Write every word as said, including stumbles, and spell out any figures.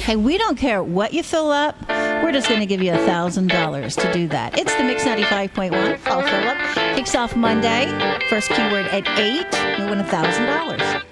Hey, we don't care what you fill up. We're just going to give you one thousand dollars to do that. It's the Mix ninety-five point one Fall Fill Up. Kicks off Monday. First keyword at eight. You win one thousand dollars.